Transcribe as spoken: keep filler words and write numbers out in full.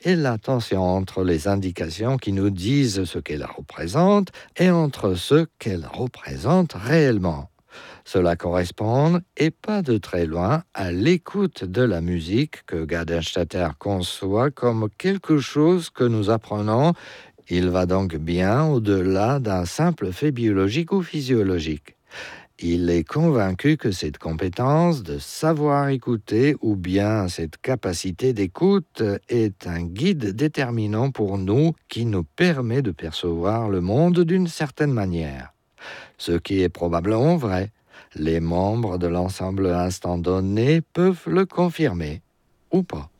est la tension entre les indications qui nous disent ce qu'elles représentent et entre ce qu'elles représentent réellement. Cela correspond, et pas de très loin, à l'écoute de la musique que Gadenstatter conçoit comme quelque chose que nous apprenons. Il va donc bien au-delà d'un simple fait biologique ou physiologique. Il est convaincu que cette compétence de savoir écouter ou bien cette capacité d'écoute est un guide déterminant pour nous qui nous permet de percevoir le monde d'une certaine manière. Ce qui est probablement vrai. Les membres de l'ensemble à un instant donné peuvent le confirmer ou pas.